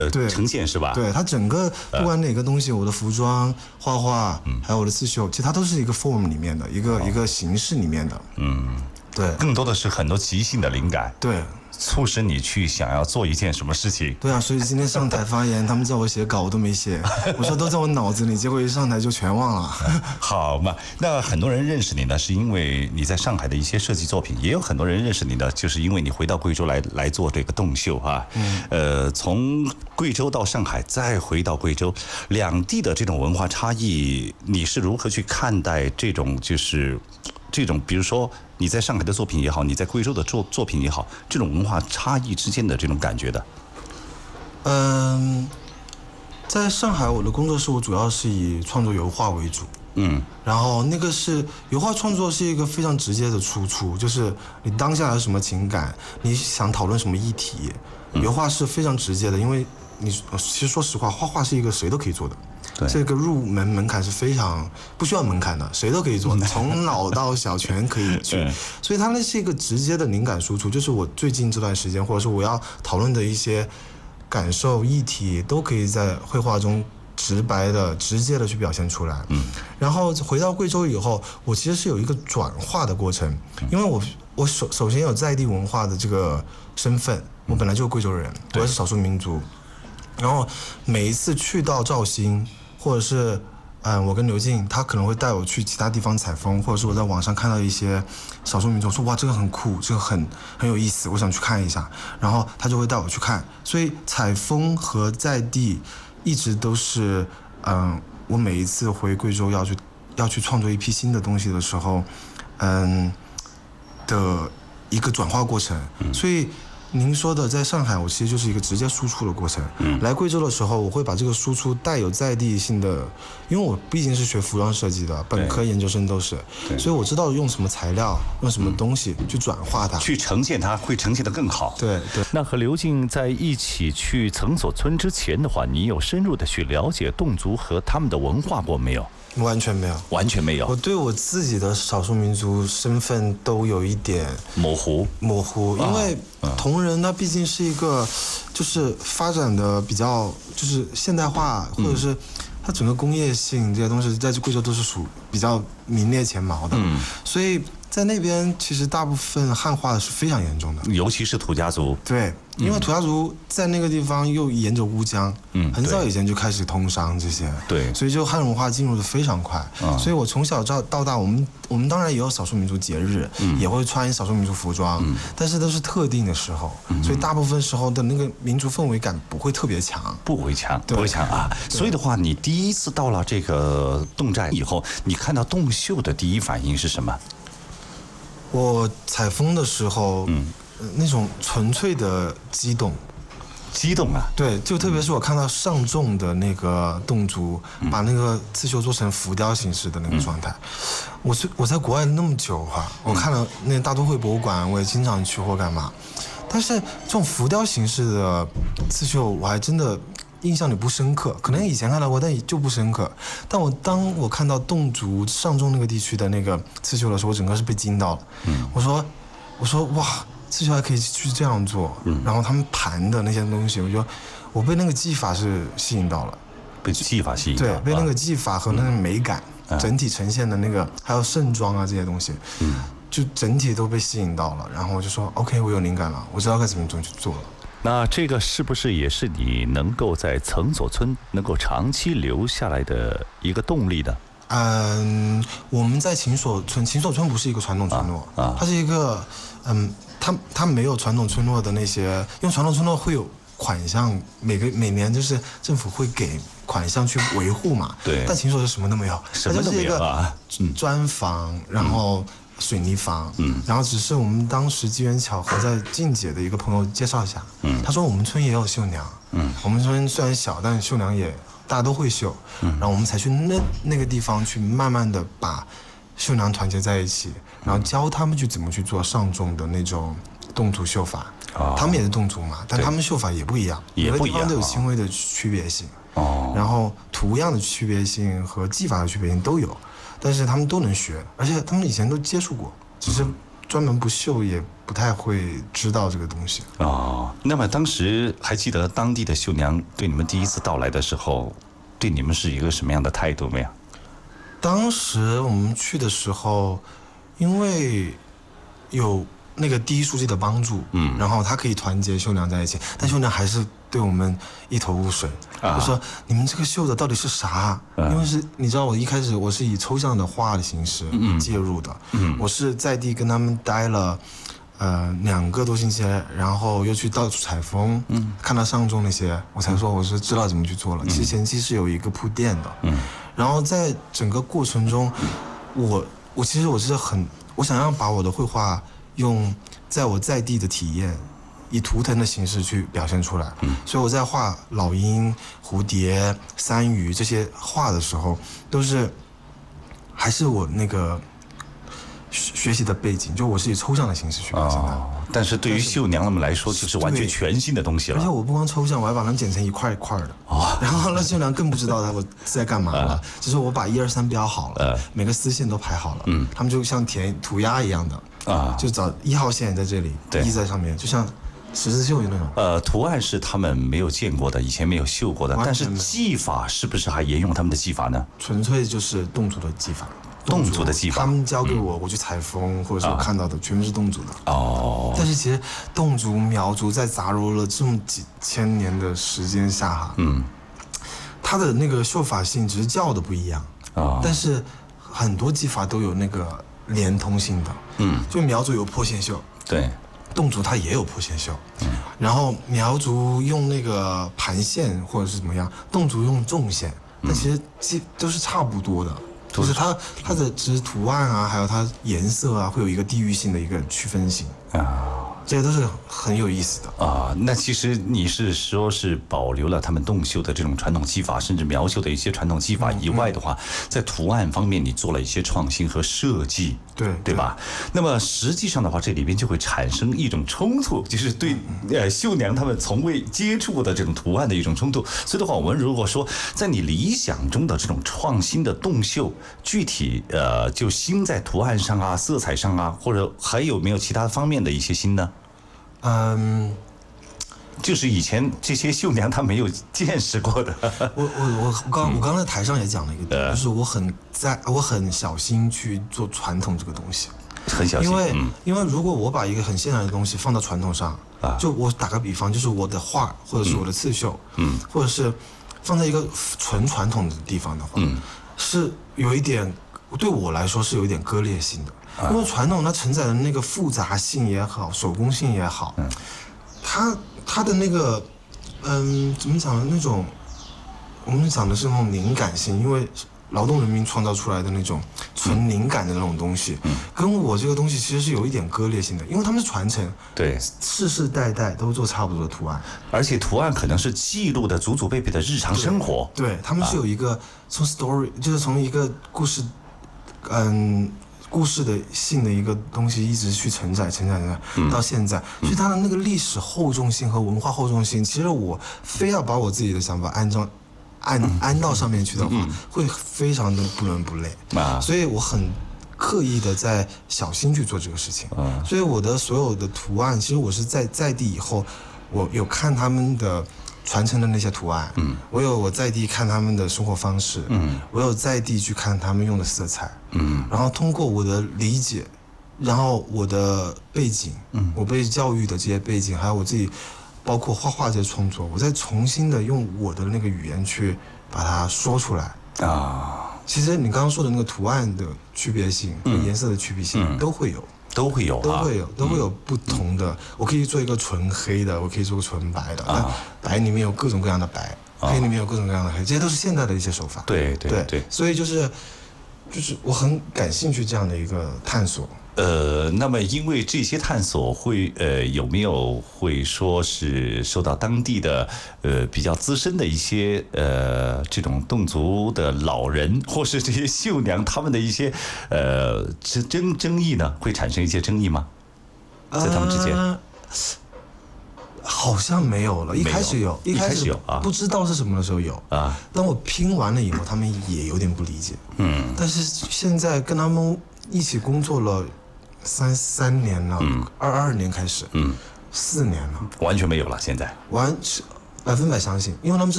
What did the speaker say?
呈现是吧？ 对，它整个不管哪个东西，我的服装、画画，还有我的刺绣，其实它都是一个 form 里面的一个形式里面的。对， 更多的是很多即兴的灵感。 对。 促使你去想要做一件什么事情？ 对啊，所以今天上台发言，他们叫我写稿，我都没写。我说都在我脑子里，结果一上台就全忘了。 好嘛，那很多人认识你呢，是因为你在上海的一些设计作品；也有很多人认识你呢，就是因为你回到贵州来做这个洞绣啊。从贵州到上海，再回到贵州，两地的这种文化差异，你是如何去看待这种比如说你在上海的作品也好，你在贵州的作品也好，这种文化差异之间的这种感觉的？ 在上海我的工作室，我主要是以创作油画为主。然后那个是油画创作是一个非常直接的输出，就是你当下有什么情感，你想讨论什么议题，油画是非常直接的，因为其实说实话，画画是一个谁都可以做的。这个入门门槛是非常不需要门槛的，谁都可以做，从老到小全可以去。所以它那是一个直接的灵感输出，就是我最近这段时间，或者是我要讨论的一些感受议题，都可以在绘画中直白的、直接的去表现出来。然后回到贵州以后，我其实是有一个转化的过程，因为我首先有在地文化的这个身份，我本来就是贵州人，我也是少数民族。然后每一次去到肇兴，或者是我跟刘静，他可能会带我去其他地方采风，或者是我在网上看到一些少数民族说哇这个很酷，这个很有意思，我想去看一下，然后他就会带我去看。所以采风和在地一直都是我每一次回贵州要去创作一批新的东西的时候的一个转化过程。所以您说的在上海，我其实就是一个直接输出的过程。来贵州的时候，我会把这个输出带有在地性的，因为我毕竟是学服装设计的，本科研究生都是，所以我知道用什么材料，用什么东西去转化它， 去呈现它，会呈现得更好。 对。 那和刘静在一起去曾所村之前的话，你有深入的去了解侗族和他们的文化过没有？ 完全没有， 完全没有。 我对我自己的少数民族身份都有一点模糊， 因为同仁它毕竟是一个，就是发展的比较就是现代化，或者是它整个工业性这些东西在贵州都是属比较名列前茅的，所以在那边其实大部分汉化是非常严重的， 尤其是土家族。 对，因为土家族在那个地方又沿着乌江，很早以前就开始通商这些， 对， 所以就汉文化进入的非常快。所以我从小到大，我们当然也有少数民族节日，也会穿少数民族服装，但是都是特定的时候，所以大部分时候的那个民族氛围感不会特别强， 不会强啊。所以的话，你第一次到了这个侗寨以后，你看到侗绣的第一反应是什么？ 我采风的时候，那种纯粹的激动啊！ 对，就特别是我看到上众的那个侗族，把那个刺绣做成浮雕形式的那个状态。我在国外那么久哈，我看了那大都会博物馆，我也经常去或干嘛，但是这种浮雕形式的刺绣，我还真的印象里不深刻，可能以前看到过，但就不深刻。但当我看到侗族上中那个地区的那个刺绣的时候，我整个是被惊到了。我说哇，刺绣还可以去这样做。然后他们盘的那些东西，我被那个技法是吸引到了， 被技法吸引到了， 对，被那个技法和那个美感，整体呈现的那个，还有盛装啊这些东西，就整体都被吸引到了。然后我就说 OK， 我有灵感了，我知道该怎么去做了。 那这个是不是也是你能够在曾所村能够长期留下来的一个动力呢？ 我们在秦所村不是一个传统村落，它是一个它没有传统村落的那些，因为传统村落会有款项，每年就是政府会给款项去维护嘛， 对。 但秦所是什么都没有， 什么都没有啊， 砖房，然后水泥房，然后只是我们当时机缘巧合在静姐的一个朋友介绍下，他说我们村也有绣娘，我们村虽然小，但绣娘也大家都会绣，然后我们才去那个地方去慢慢的把绣娘团结在一起，然后教他们去怎么去做上众的那种侗族绣法，他们也是侗族嘛，但他们绣法也不一样，每个地方都有轻微的区别性，然后图样的区别性和技法的区别性都有。但是他们都能学，而且他们以前都接触过，只是专门不绣也不太会知道这个东西。 哦，那么当时还记得当地的绣娘对你们第一次到来的时候，对你们是一个什么样的态度没有？ 当时我们去的时候，因为有那个第一书记的帮助，然后他可以团结绣娘在一起，但绣娘还是对我们一头雾水，就说你们这个绣的到底是啥？因为是你知道，我一开始我是以抽象的画的形式介入的，我是在地跟他们待了2个多星期，然后又去到处采风，看到上钟那些，我才说我是知道怎么去做了。其实前期是有一个铺垫的，然后在整个过程中，我其实我是我想要把我的绘画用在我在地的体验，以图腾的形式去表现出来。所以我在画老鹰、蝴蝶、山鱼这些画的时候，都是还是我那个学习的背景，就我是以抽象的形式去表现它。 但是对于绣娘他们来说，就是完全全新的东西了。 而且我不光抽象，我还把它们剪成一块一块的。然后那绣娘更不知道我在干嘛了，只是我把1、2、3标好了，每个丝线都排好了，他们就像填涂鸦一样的，就找1号线在这里，1在上面，就像十字绣那种。 图案是他们没有见过的，以前没有绣过的，但是技法是不是还沿用他们的技法呢？ 纯粹就是侗族的技法。 侗族的技法， 他们教给我，我去采风，或者是我看到的全部是侗族的。哦。但是其实侗族、苗族在杂糅了这么几千年的时间下哈，它的那个绣法性只是叫的不一样但是很多技法都有那个连通性的。就苗族有破线绣， 对， 侗族它也有破线绣。然后苗族用那个盘线或者是怎么样，侗族用纵线，那其实都是差不多的。就是它的只是图案啊，还有它颜色啊，会有一个地域性的一个区分性这些都是很有意思的那其实你是说是保留了他们侗绣的这种传统技法，甚至苗绣的一些传统技法以外的话，在图案方面你做了一些创新和设计，对吧？那么实际上的话，这里边就会产生一种冲突，就是对绣娘他们从未接触过的这种图案的一种冲突。所以的话，我们如果说在你理想中的这种创新的侗绣，具体就新在图案上啊、色彩上啊，或者还有没有其他方面的一些新呢？就是以前这些绣娘她没有见识过的。 我刚在台上也讲了一个点，就是我很小心去做传统这个东西， 很小心。 因为如果我把一个很现代的东西放到传统上，就我打个比方，就是我的画或者是我的刺绣，或者是放在一个纯传统的地方的话，是有一点对我来说是有一点割裂性的。因为传统它承载的那个复杂性也好，手工性也好，它的那个怎么讲呢？那种我们讲的是那种灵感性，因为劳动人民创造出来的那种纯灵感的那种东西，跟我这个东西其实是有一点割裂性的，因为他们是传承， 对， 世世代代都做差不多的图案， 而且图案可能是记录的祖祖辈辈的日常生活， 对，他们是有一个从 story，就是从一个故事，故事的性的一个东西一直去承载到现在，所以它的那个历史厚重性和文化厚重性，其实我非要把我自己的想法安到上面去的话，会非常的不伦不类所以我很刻意的在小心去做这个事情所以我的所有的图案，其实我是在地以后，我有看他们的传承的那些图案，我在地看他们的生活方式，我有在地去看他们用的色彩，然后通过我的理解，然后我的背景，我被教育的这些背景，还有我自己包括画画这些创作，我再重新的用我的那个语言去把它说出来其实你刚刚说的那个图案的区别性和颜色的区别性都会有不同的。我可以做一个纯黑的，我可以做个纯白的，但白里面有各种各样的白，黑里面有各种各样的黑，这些都是现代的一些手法。 对， 所以就是我很感兴趣这样的一个探索。 那么因为这些探索会有没有会说是受到当地的比较资深的一些这种侗族的老人或是这些绣娘他们的一些争议呢？会产生一些争议吗？在他们之间？ 好像没有了，一开始有不知道是什么的时候有当我拼完了以后，他们也有点不理解但是现在跟他们一起工作了 3年了，22年开始，4年了， 完全没有了，现在 100%相信，因为他们知道。